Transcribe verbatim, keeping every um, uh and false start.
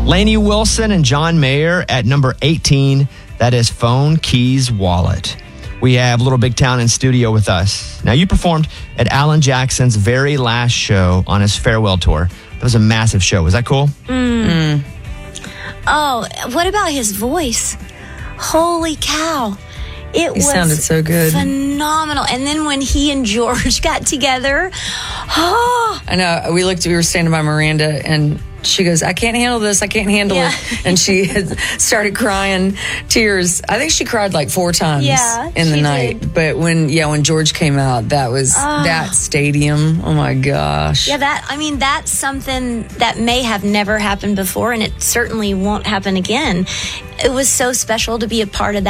Lainey Wilson and John Mayer at number eighteen. That is Phone, Keys, Wallet. We have Little Big Town in studio with us. Now, you performed at Alan Jackson's very last show on his farewell tour. That was a massive show. Was that cool? Mm. Mm. Oh, what about his voice? Holy cow. It, It was sounded so good. Phenomenal. And then when he and George got together, oh. I know. We looked, we were standing by Miranda, and she goes, I can't handle this. I can't handle Yeah. it. And she had started crying tears. I think she cried like four times Yeah, in the she night. did. But when, yeah, when George came out, that was Oh. that stadium. Oh my gosh. Yeah, that, I mean, that's something that may have never happened before, and it certainly won't happen again. It was so special to be a part of that.